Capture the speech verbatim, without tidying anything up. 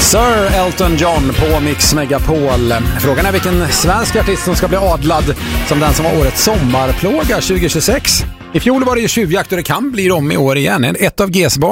Sir Elton John på Mix Megapol. Frågan är vilken svensk artist som ska bli adlad som den som var årets sommarplåga tjugo tjugosex. I fjol var det ju tjuvjakt och det kan bli om i år igen. Ett av G's barn